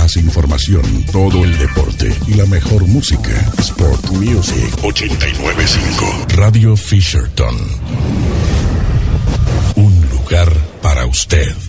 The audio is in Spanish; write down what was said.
más información, todo el deporte y la mejor música. Sport Music 89.5. Radio Fisherton. Un lugar para usted.